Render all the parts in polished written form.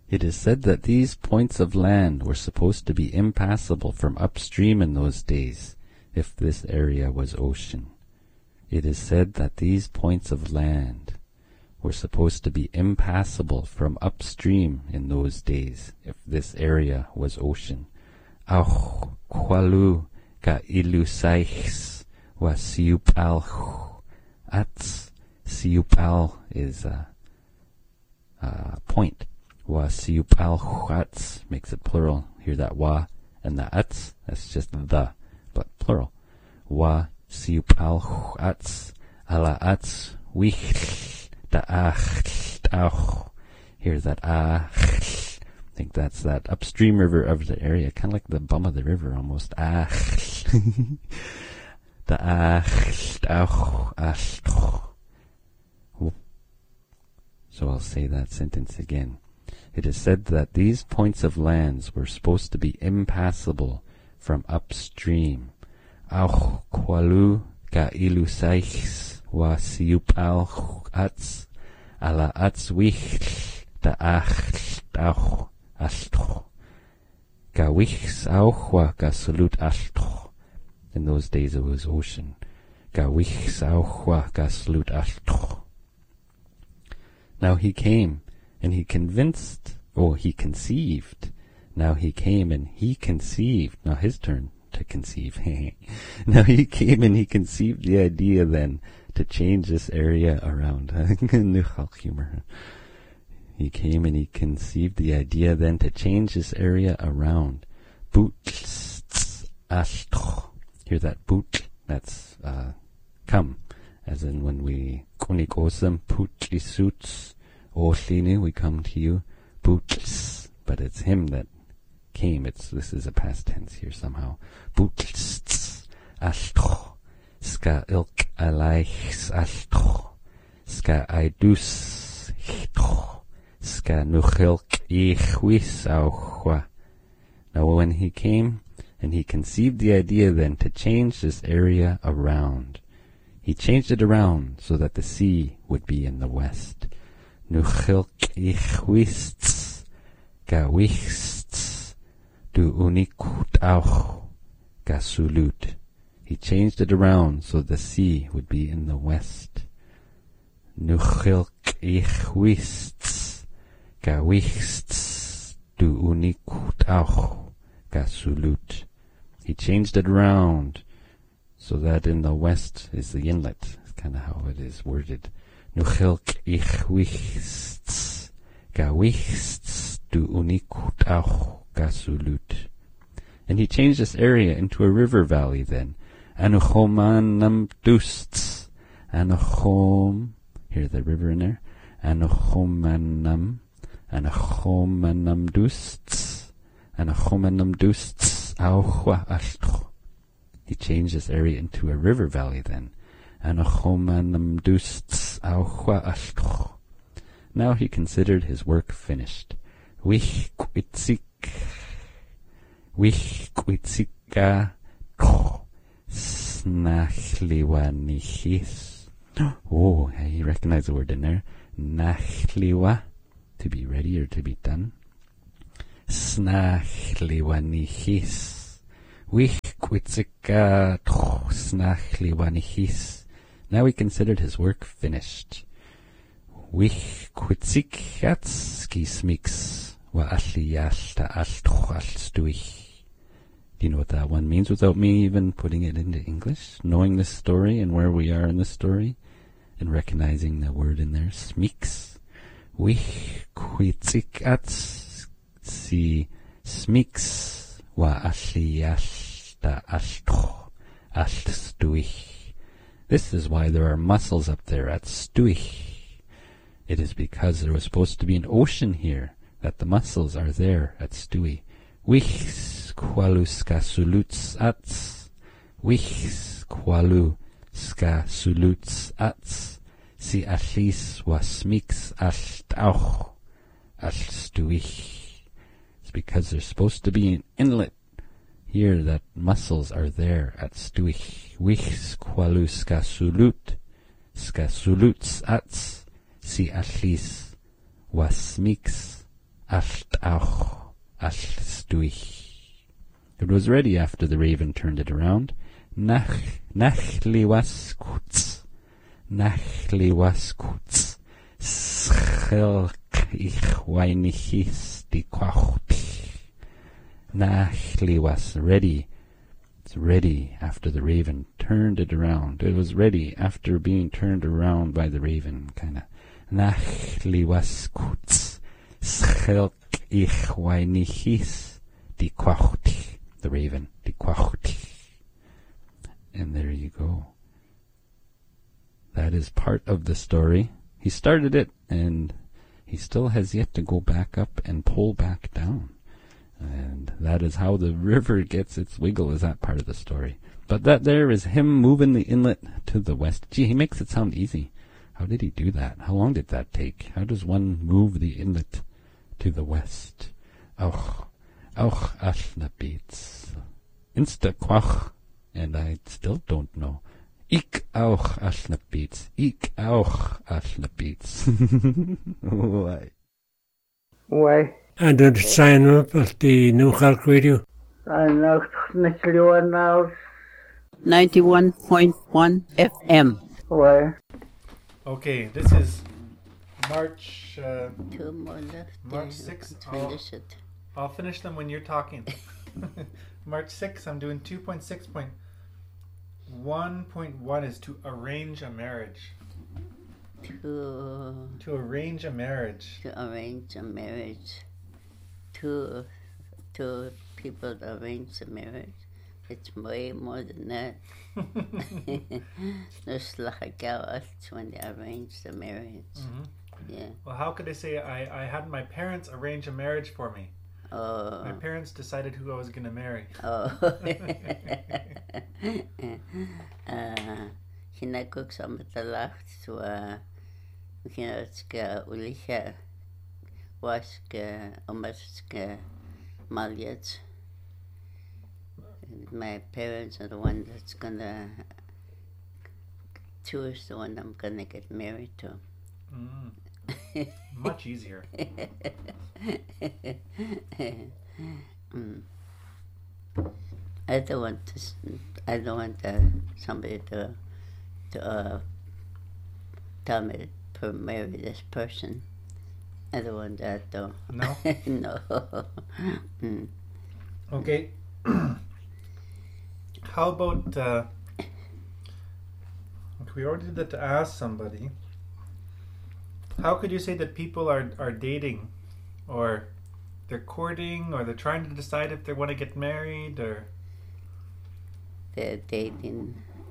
It is said that these points of land were supposed to be impassable from upstream in those days, if this area was ocean. It is said that these points of land were supposed to be impassable from upstream in those days, if this area was ocean. Auch qualu ga ilusaichs wa siupal ats. Siupal is a point. Wa siupal ats makes it plural. Hear that wa and the ats, that's just the, but plural. Wa siupal ats ala ats wich da ach. Hear that ah. I think that's that upstream river of the area, kind of like the bum of the river almost. Ah. The ah. So I'll say that sentence again. It is said that these points of lands were supposed to be impassable from upstream. Auch qualu ga ilusaichs wa siupal ats ala ats wich da ach auch astro. Ga wichs auch wa ga salut astro. In those days it was ocean. Ga wichs auch wa ga salut astro. Now he came and he conceived. Now he came and he conceived. Now his turn to conceive. Now he came and he conceived the idea then to change this area around. Humor. He came and he conceived the idea then to change this area around. Boot astro. Hear that boot? That's come. As in when we kunikosam putli suits oslini, we come to you. Boots. But it's him that came. This is a past tense here somehow. Boots astro. Ska ilk alaichs astro. Ska aidus hitro. Ska nuchilk ichwis auchwa. Now when he came and he conceived the idea then to change this area around, he changed it around so that the sea would be in the west. Nuchilk ichwists gawists du unikut auch gasulut. He changed it around so the sea would be in the west. Nuchilk ichwists gawists du unikut auch gasulut. He changed it around so that in the west is the inlet. That's kind of how it is worded. Nuchilk ichwists gawists du unikut auch gasulut. And he changed this area into a river valley then. Anuchomanam dusts. Anuchom. Hear the river in there. Anuchomanam. Anuchomanam dusts. Anuchomanam dusts. Auchwa astro. He changed this area into a river valley then. Anuchomanam dusts. Auchwa astro. Now he considered his work finished. Wich quitzika snachliwanichis. Oh, he recognized the word in there. Nachliwa, to be ready or to be done. Snachliwanichis. Wich quitzika snachliwanichis. Now he considered his work finished. Wich quitzikats kismix wa aliyasta alstuich. Do you know what that one means without me even putting it into English? Knowing this story and where we are in this story and recognizing the word in there, smix. Wich quitzikats si smix wa aliyasta alstuich. This is why there are mussels up there at Stuich. It is because there was supposed to be an ocean here that the mussels are there at Stui. Wichs qualu ska suluts ats. Wichs qualu ska suluts ats. Si atlis was mix alt auch alt Stuich. It's because there's supposed to be an inlet here that mussels are there at Stuich. Wichs qualu ska suluts ats. Si atlis was mix allt auch, allt durch. It was ready after the raven turned it around. Nachli was kurz, nachli was kurz, schelk ich weinichis die quacht. Nachli was ready. It's ready after the raven turned it around. It was ready after being turned around by the raven, kind of. Nachli was kurz, schelk ich weinichis die quacht. The raven, die quacht. And there you go. That is part of the story. He started it, and he still has yet to go back up and pull back down. And that is how the river gets its wiggle, is that part of the story. But that there is him moving the inlet to the west. Gee, he makes it sound easy. How did he do that? How long did that take? How does one move the inlet to the west? Auch ashna beats. Insta quach. And I still don't know. Ik auch ashna beats. Ik auch ashna beats. Why? Why? And then sign up at the New York Radio. I know Nicholas now. 91.1 FM. Why? Okay, this is March Two more left. March 6th. Finish it. I'll finish them when you're talking. March 6th, I'm doing 2.6. 1.1 is to arrange a marriage. To arrange a marriage. arrange a marriage. Two people arrange a marriage. It's way more than that. There's like a gal when they arrange the marriage. Mm-hmm. Yeah. Well, how could I say I had my parents arrange a marriage for me? Oh. My parents decided who I was going to marry. Oh. Hinakuk sa matalacht to hinatska ulicha waska omaska malyats. My parents are the one that's gonna choose the one I'm gonna get married to. Mm. Much easier. I don't want somebody to tell me to marry this person. I don't want that though. No? No. Okay. How about we already did that to ask somebody. How could you say that people are dating, or they're courting, or they're trying to decide if they want to get married, or They're dating.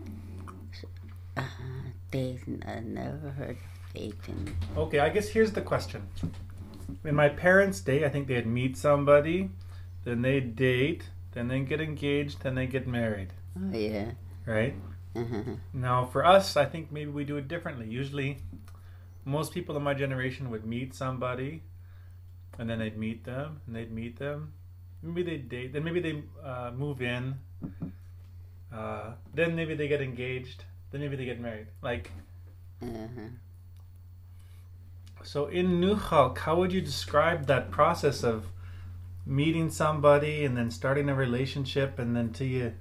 Dating. I never heard of dating. Okay, I guess here's the question. In my parents' day, I think they'd meet somebody, then they'd date, then they get engaged, then they get married. Oh yeah. Right? Now, for us, I think maybe we do it differently. Usually, most people in my generation would meet somebody, and then they'd meet them, and they'd meet them. Maybe they'd date, then maybe they move in, then maybe they get engaged, then maybe they get married. Like, so in Nuchalk, how would you describe that process of meeting somebody and then starting a relationship and then till you...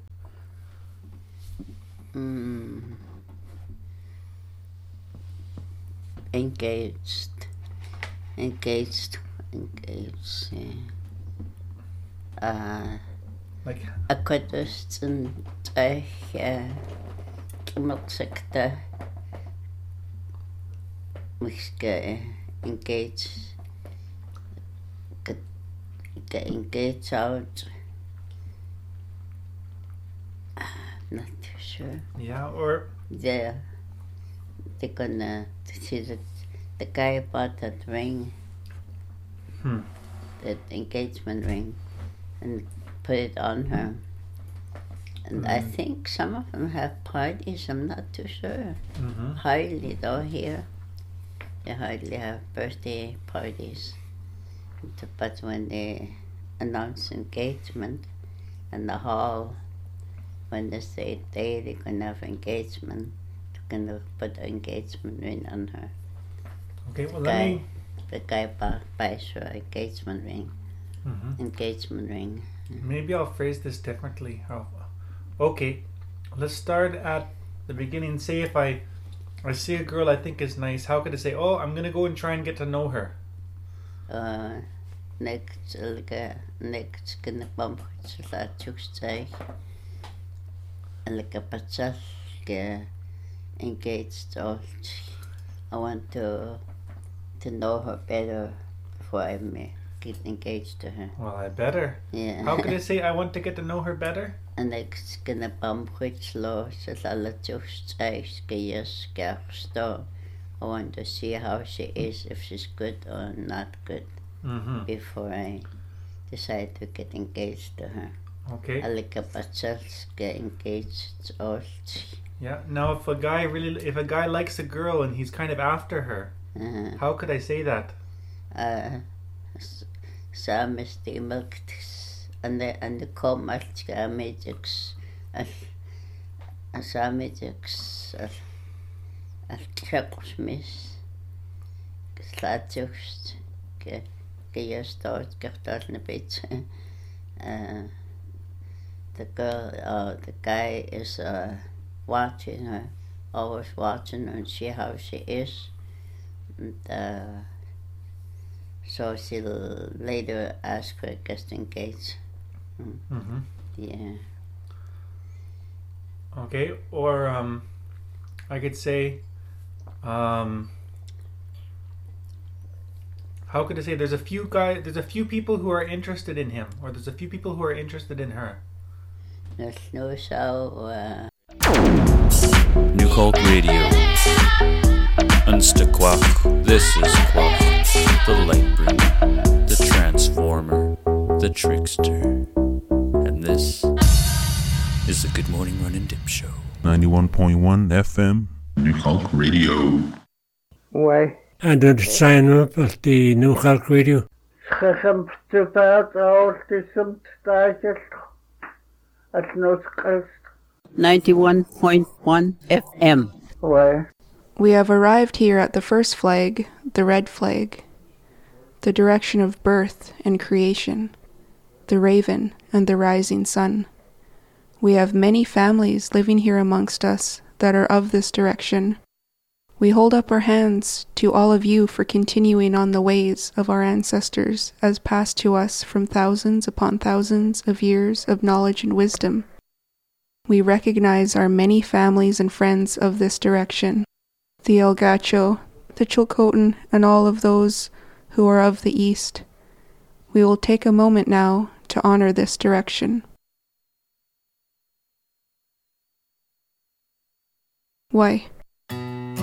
Engaged. Like, Ako dus een kimmelsekte miske engaged out. Not too sure. yeah, or... They're gonna see that the guy bought that ring, that engagement ring, and put it on her. And I think some of them have parties, I'm not too sure. Hardly though here. They hardly have birthday parties. But when they announce engagement in the hall, when they say they're gonna have engagement, they're gonna put an engagement ring on her. Okay, well, the guy buys her engagement ring. Engagement ring. Maybe I'll phrase this differently. Okay, let's start at the beginning. Say if I see a girl I think is nice, how could I say, oh, I'm gonna go and try and get to know her? Next gonna bump la tuxtay. Like a patsal engaged. I want to know her better before I get engaged to her. Well, I better. Yeah. How could I say I want to get to know her better? And next gonna bump which law so la tuxtay I want to see how she is, if she's good or not good, before I decide to get engaged to her. Okay. I like a patsal get engaged. Yeah. Now, if a guy likes a girl and he's kind of after her, how could I say that? Some is the milk and the commerce medics, some medics, Christmas, Slatjust, get start, get a bit. The guy is watching her, always watching her and see how she is. And, so she'll later ask for a guest engaged. Yeah. Okay, or I could say, how could I say? There's a few people who are interested in him, or there's a few people who are interested in her. There's no show. New Cult Radio. Unsta Quack. This is Quack, the Lightbringer, the Transformer, the Trickster. And this is the Good Morning Run and Dip Show. 91.1 FM. New Cult Radio. Why? And then sign up at the New Cult Radio. Schacham stupaat all tisum stages at no skast. 91.1 FM. Why? We have arrived here at the first flag, the red flag, the direction of birth and creation, the raven and the rising sun. We have many families living here amongst us that are of this direction. We hold up our hands to all of you for continuing on the ways of our ancestors as passed to us from thousands upon thousands of years of knowledge and wisdom. We recognize our many families and friends of this direction, the El Gacho, the Chilcotin, and all of those who are of the East. We will take a moment now to honor this direction. Why?